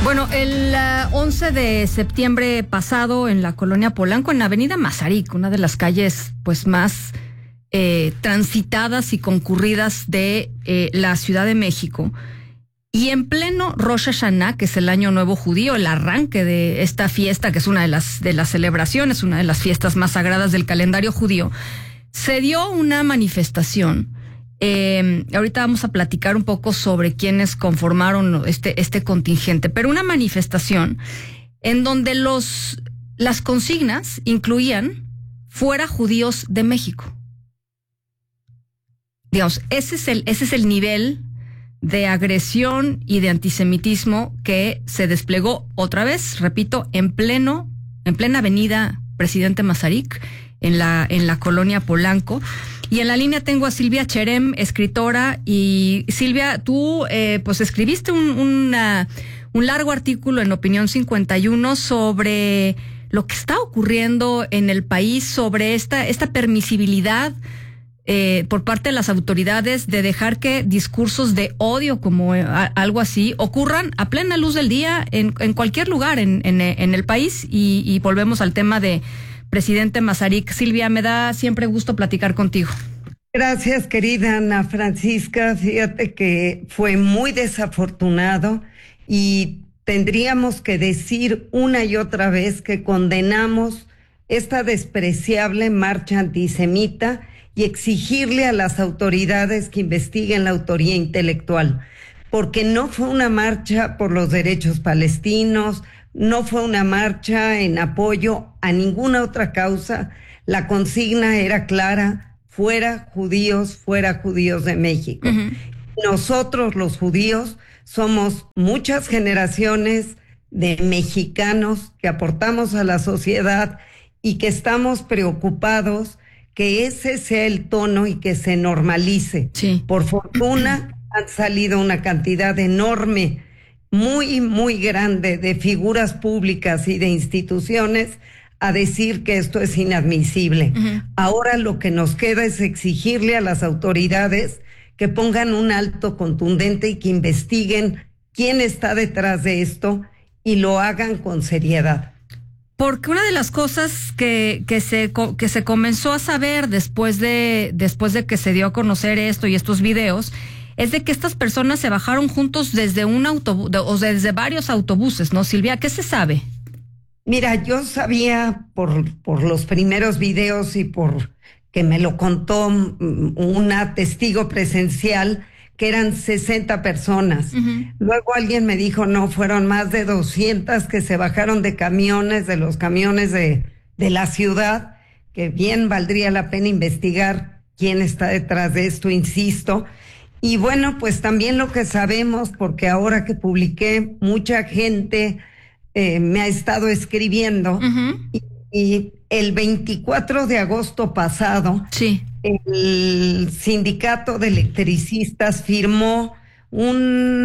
Bueno, el 11 de septiembre pasado en la colonia Polanco, en la avenida Mazarik, una de las calles pues más transitadas y concurridas de la Ciudad de México, y en pleno Rosh Hashanah, que es el Año Nuevo Judío, el arranque de esta fiesta, que es una de las celebraciones, una de las fiestas más sagradas del calendario judío, se dio una manifestación. Ahorita vamos a platicar un poco sobre quiénes conformaron este contingente, pero una manifestación en donde las consignas incluían fuera judíos de México. Digamos, ese es el nivel de agresión y de antisemitismo que se desplegó otra vez, repito, en plena avenida Presidente Mazarik, en la colonia Polanco. Y en la línea tengo a Silvia Cherem, escritora. Y Silvia, tú pues escribiste un largo artículo en Opinión 51 sobre lo que está ocurriendo en el país, sobre esta permisibilidad por parte de las autoridades de dejar que discursos de odio, como algo así, ocurran a plena luz del día en cualquier lugar en el país. Y volvemos al tema de Presidente Mazarik. Silvia, me da siempre gusto platicar contigo. Gracias, querida Ana Francisca. Fíjate que fue muy desafortunado y tendríamos que decir una y otra vez que condenamos esta despreciable marcha antisemita y exigirle a las autoridades que investiguen la autoría intelectual, porque no fue una marcha por los derechos palestinos, no fue una marcha en apoyo a ninguna otra causa. La consigna era clara: fuera judíos de México. Uh-huh. Nosotros, los judíos, somos muchas generaciones de mexicanos que aportamos a la sociedad y que estamos preocupados que ese sea el tono y que se normalice. Sí. Por fortuna han salido una cantidad enorme, muy, muy grande, de figuras públicas y de instituciones a decir que esto es inadmisible. Uh-huh. Ahora lo que nos queda es exigirle a las autoridades que pongan un alto contundente y que investiguen quién está detrás de esto y lo hagan con seriedad. Porque una de las cosas que se comenzó a saber después de que se dio a conocer esto y estos videos es de que estas personas se bajaron juntos desde un autobús, o desde varios autobuses, ¿no, Silvia? ¿Qué se sabe? Mira, yo sabía por los primeros videos y por que me lo contó una testigo presencial que eran 60 personas. Uh-huh. Luego alguien me dijo, no, fueron más de 200 que se bajaron de camiones, de los camiones de la ciudad, que bien valdría la pena investigar quién está detrás de esto, insisto. Y bueno, pues también lo que sabemos, porque ahora que publiqué, mucha gente me ha estado escribiendo. Uh-huh. Y el 24 de agosto pasado, sí, el sindicato de electricistas firmó un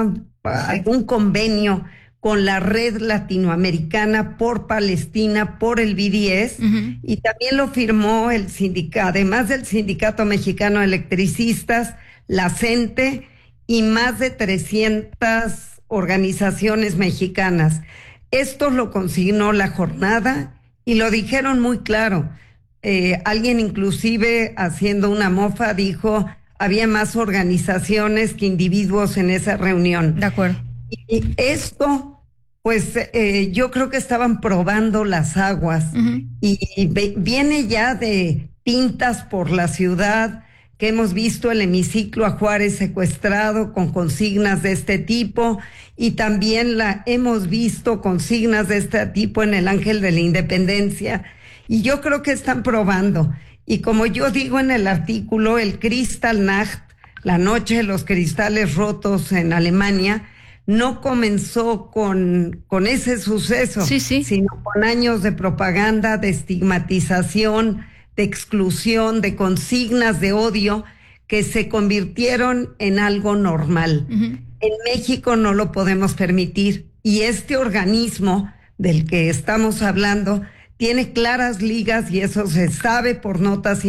convenio con la Red Latinoamericana por Palestina, por el BDS, uh-huh, y también lo firmó el sindicato, además del Sindicato Mexicano de Electricistas, la CENTE y más de 300 organizaciones mexicanas. Esto lo consignó la jornada y lo dijeron muy claro. Alguien inclusive haciendo una mofa dijo, había más organizaciones que individuos en esa reunión. De acuerdo. Y esto, pues yo creo que estaban probando las aguas. Uh-huh. Y viene ya de pintas por la ciudad, que hemos visto el hemiciclo a Juárez secuestrado con consignas de este tipo, y también hemos visto consignas de este tipo en el Ángel de la Independencia, y yo creo que están probando. Y como yo digo en el artículo, el Kristallnacht, la noche de los cristales rotos en Alemania, no comenzó con ese suceso, sí, sino con años de propaganda, de estigmatización, de exclusión, de consignas de odio que se convirtieron en algo normal. Uh-huh. En México no lo podemos permitir, y este organismo del que estamos hablando tiene claras ligas, y eso se sabe por notas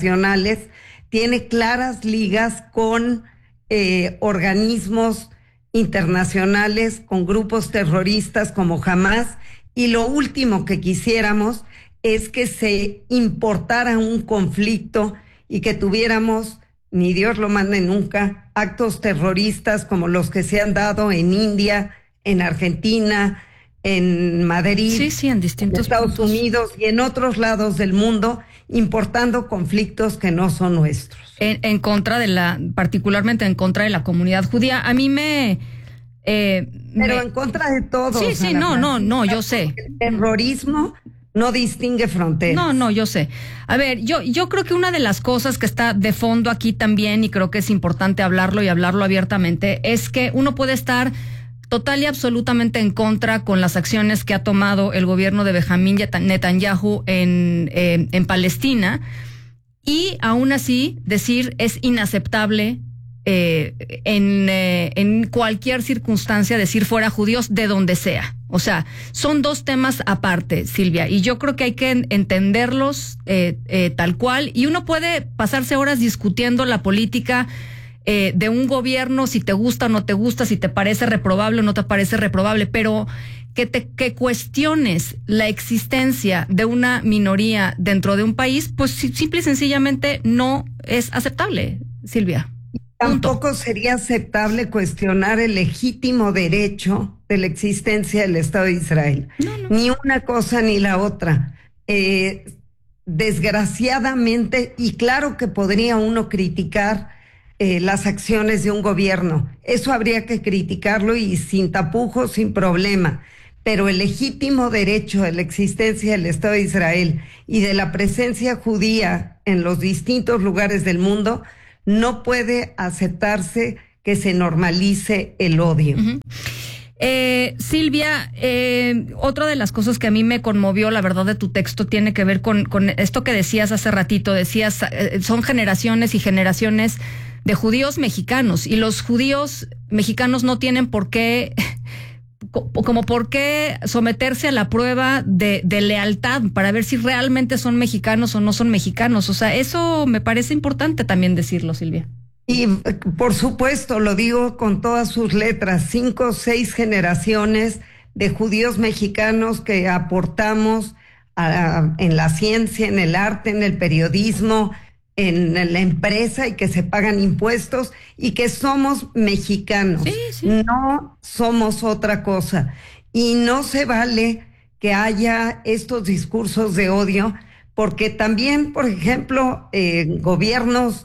internacionales, tiene claras ligas con organismos internacionales con grupos terroristas como Hamas, y lo último que quisiéramos es que se importara un conflicto y que tuviéramos, ni Dios lo mande nunca, actos terroristas como los que se han dado en India, en Argentina, en Madrid, sí, en distintos Estados puntos. Unidos y en otros lados del mundo, importando conflictos que no son nuestros. En contra particularmente en contra de la comunidad judía. A mí pero en contra de todos. Sí, no, yo sé. El terrorismo no distingue fronteras. No, yo sé. A ver, yo creo que una de las cosas que está de fondo aquí también, y creo que es importante hablarlo y hablarlo abiertamente, es que uno puede estar total y absolutamente en contra con las acciones que ha tomado el gobierno de Benjamín Netanyahu en Palestina, y aún así decir es inaceptable en cualquier circunstancia decir fuera judíos de donde sea. O sea, son dos temas aparte, Silvia, y yo creo que hay que entenderlos tal cual, y uno puede pasarse horas discutiendo la política de un gobierno, si te gusta o no te gusta, si te parece reprobable o no te parece reprobable, pero que cuestiones la existencia de una minoría dentro de un país, pues simple y sencillamente no es aceptable, Silvia. Tampoco sería aceptable cuestionar el legítimo derecho de la existencia del Estado de Israel. No. Ni una cosa ni la otra. Desgraciadamente, y claro que podría uno criticar las acciones de un gobierno. Eso habría que criticarlo y sin tapujos, sin problema. Pero el legítimo derecho de la existencia del Estado de Israel y de la presencia judía en los distintos lugares del mundo, no puede aceptarse que se normalice el odio. Uh-huh. Silvia, otra de las cosas que a mí me conmovió, la verdad, de tu texto tiene que ver con esto que decías hace ratito. Decías, son generaciones y generaciones de judíos mexicanos, y los judíos mexicanos no tienen por qué someterse a la prueba de lealtad para ver si realmente son mexicanos o no son mexicanos. O sea, eso me parece importante también decirlo, Silvia. Y por supuesto, lo digo con todas sus letras, 5 o 6 generaciones de judíos mexicanos que aportamos en la ciencia, en el arte, en el periodismo, en la empresa, y que se pagan impuestos y que somos mexicanos. Sí. No somos otra cosa. Y no se vale que haya estos discursos de odio, porque también, por ejemplo, gobiernos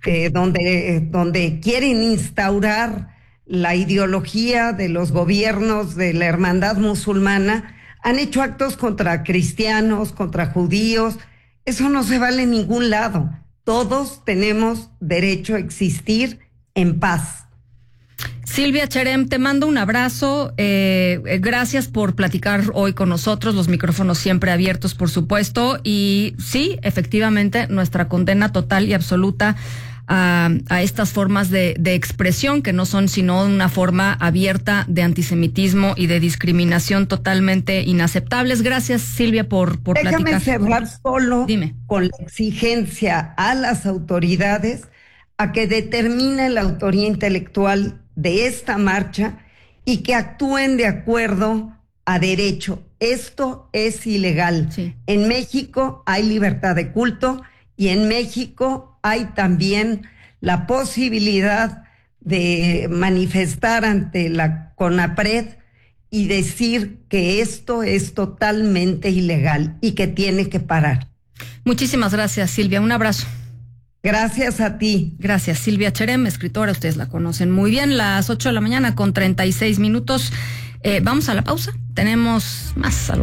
donde quieren instaurar la ideología de los gobiernos de la hermandad musulmana, han hecho actos contra cristianos, contra judíos. Eso no se vale en ningún lado. Todos tenemos derecho a existir en paz. Silvia Cherem, te mando un abrazo. Gracias por platicar hoy con nosotros. Los micrófonos siempre abiertos, por supuesto. Y sí, efectivamente, nuestra condena total y absoluta a estas formas de expresión, que no son sino una forma abierta de antisemitismo y de discriminación totalmente inaceptables. Gracias, Silvia, por platicar. Déjame cerrar solo Dime. Con la exigencia a las autoridades a que determinen la autoría intelectual de esta marcha y que actúen de acuerdo a derecho. Esto es ilegal. Sí. En México hay libertad de culto, y en México hay también la posibilidad de manifestar ante la CONAPRED y decir que esto es totalmente ilegal y que tiene que parar. Muchísimas gracias, Silvia. Un abrazo. Gracias a ti. Gracias, Silvia Cherem, escritora. Ustedes la conocen muy bien. Las 8:36 a.m. Vamos a la pausa. Tenemos más.